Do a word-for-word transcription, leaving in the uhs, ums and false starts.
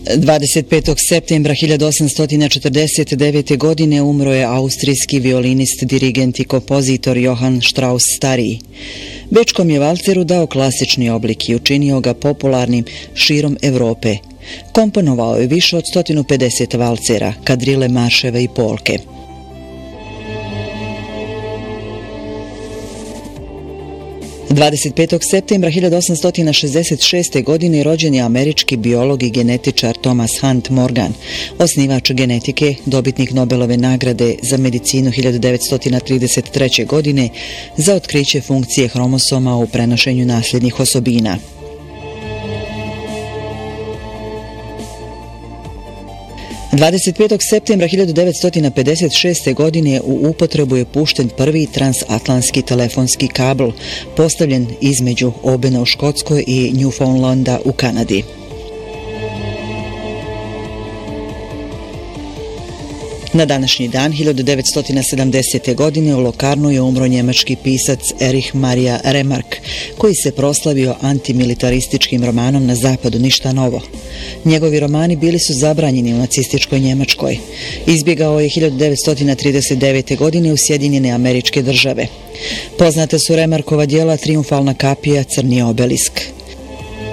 dvadeset petog septembra hiljadu osamsto četrdeset devete. godine umro je austrijski violinist, dirigent i kompozitor Johann Strauss stariji. Bečkom je valceru dao klasični oblik i učinio ga popularnim širom Europe. Komponovao je više od sto pedeset valcera, kadrile, marševe i polke. dvadeset petog septembra hiljadu osamsto šezdeset šeste. godine rođen je američki biolog i genetičar Thomas Hunt Morgan, osnivač genetike, dobitnik Nobelove nagrade za medicinu hiljadu devetsto trideset treće. godine za otkriće funkcije hromosoma u prenošenju nasljednih osobina. dvadeset petog septembra hiljadu devetsto pedeset šeste. godine u upotrebu je pušten prvi transatlantski telefonski kabel, postavljen između Obena u Škotskoj i Newfoundlanda u Kanadi. Na današnji dan, hiljadu devetsto sedamdesete. godine u Locarnu je umro njemački pisac Erich Maria Remarque, koji se proslavio antimilitarističkim romanom Na zapadu ništa novo. Njegovi romani bili su zabranjeni u nacističkoj Njemačkoj. Izbjegao je hiljadu devetsto trideset devete. godine u Sjedinjene Američke Države. Poznate su Remarkova djela Trijumfalna kapija, Crni obelisk.